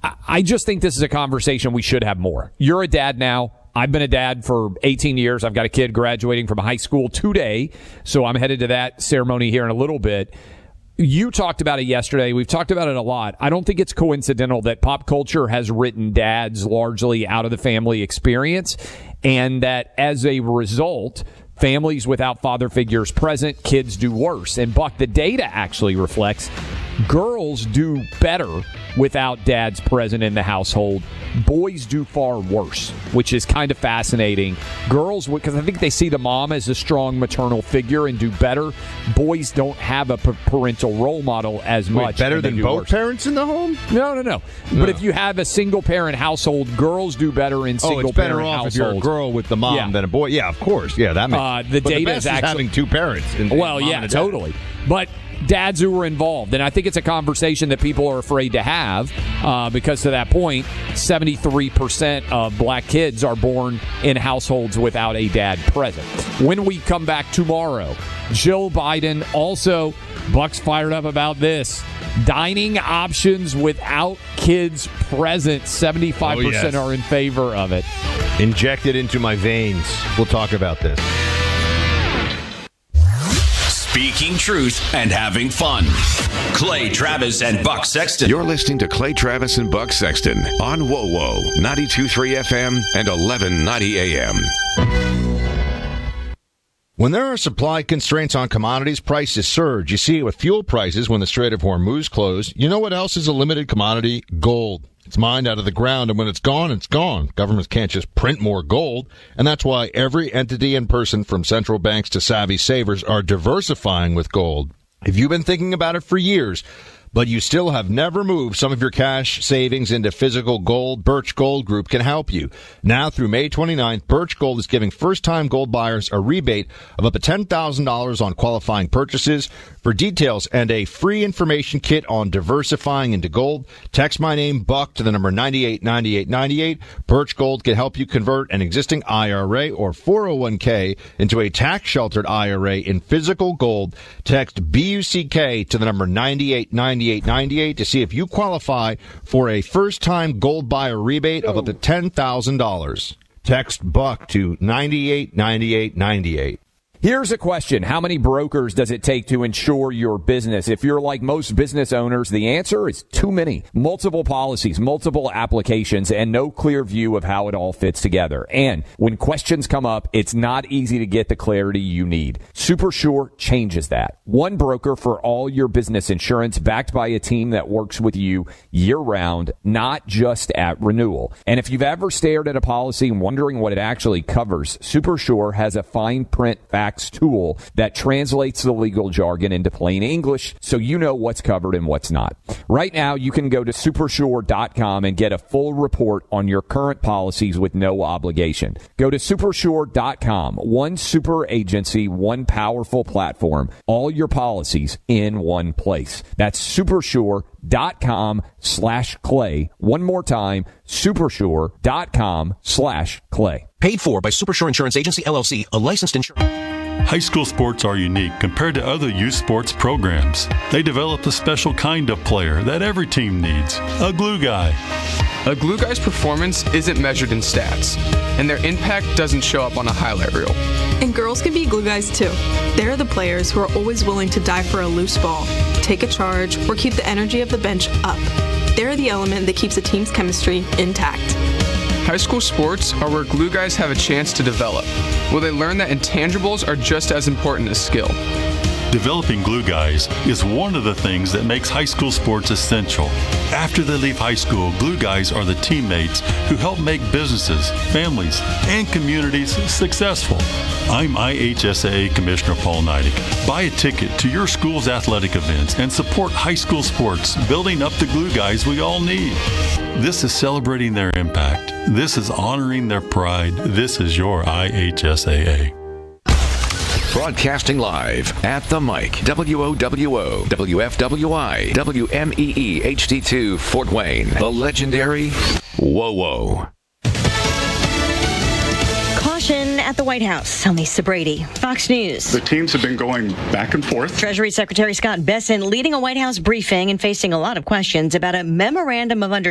I just think this is a conversation we should have more. You're a dad now. I've been a dad for 18 years. I've got a kid graduating from high school today, so I'm headed to that ceremony here in a little bit. You talked about it yesterday. We've talked about it a lot. I don't think it's coincidental that pop culture has written dads largely out of the family experience, and that as a result, families without father figures present, kids do worse. And Buck, the data actually reflects girls do better without dads present in the household. Boys do far worse, which is kind of fascinating. Girls, because I think they see the mom as a strong maternal figure and do better. Boys don't have a parental role model as much. Better than both worse. Parents in the home? No. But if you have a single-parent household, girls do better in single-parent households. it's better off if you're a girl with the mom than a boy. Yeah, of course. Yeah, that makes the data is actually having two parents. Totally. But dads who were involved. And I think it's a conversation that people are afraid to have because to that point, 73% of black kids are born in households without a dad present. When we come back tomorrow, Joe Biden also, Buck's fired up about this. Dining options without kids present, 75% are in favor of it. Inject it into my veins. We'll talk about this. Speaking truth and having fun. Clay Travis and Buck Sexton. You're listening to Clay Travis and Buck Sexton on WoWo 92.3 FM and 1190 AM. When there are supply constraints on commodities, prices surge. You see it with fuel prices when the Strait of Hormuz closed. You know what else is a limited commodity? Gold. It's mined out of the ground, and when it's gone, it's gone. Governments can't just print more gold, and that's why every entity and person from central banks to savvy savers are diversifying with gold. If you've been thinking about it for years, but you still have never moved some of your cash savings into physical gold, Birch Gold Group can help you. Now through May 29th, Birch Gold is giving first-time gold buyers a rebate of up to $10,000 on qualifying purchases. For details and a free information kit on diversifying into gold, text my name, Buck, to the number 989898. Birch Gold can help you convert an existing IRA or 401k into a tax-sheltered IRA in physical gold. Text BUCK to the number 989898 to see if you qualify for a first-time gold buyer rebate of up to $10,000. Text Buck to 989898. Here's a question. How many brokers does it take to insure your business? If you're like most business owners, the answer is too many. Multiple policies, multiple applications, and no clear view of how it all fits together. And when questions come up, it's not easy to get the clarity you need. SuperSure changes that. One broker for all your business insurance, backed by a team that works with you year-round, not just at renewal. And if you've ever stared at a policy and wondering what it actually covers, SuperSure has a fine print fact tool that translates the legal jargon into plain English so you know what's covered and what's not. Right now, you can go to supersure.com and get a full report on your current policies with no obligation. Go to supersure.com. One super agency, one powerful platform. All your policies in one place. That's supersure.com/Clay. One more time, supersure.com/Clay. Paid for by Supersure Insurance Agency, LLC, a licensed insurer. High school sports are unique compared to other youth sports programs. They develop a special kind of player that every team needs, a glue guy. A glue guy's performance isn't measured in stats, and their impact doesn't show up on a highlight reel. And girls can be glue guys too. They're the players who are always willing to die for a loose ball, take a charge, or keep the energy of the bench up. They're the element that keeps a team's chemistry intact. High school sports are where glue guys have a chance to develop, where they learn that intangibles are just as important as skill. Developing glue guys is one of the things that makes high school sports essential. After they leave high school, glue guys are the teammates who help make businesses, families, and communities successful. I'm IHSAA Commissioner Paul Neidig. Buy a ticket to your school's athletic events and support high school sports, building up the glue guys we all need. This is celebrating their impact. This is honoring their pride. This is your IHSAA. Broadcasting live at the mic, WOWO, WFWI, WMEE HD2 Fort Wayne, the legendary WoWo. Caution at the White House. I'm Lisa Brady, Fox News. The teams have been going back and forth. Treasury Secretary Scott Bessent leading a White House briefing and facing a lot of questions about a memorandum of understanding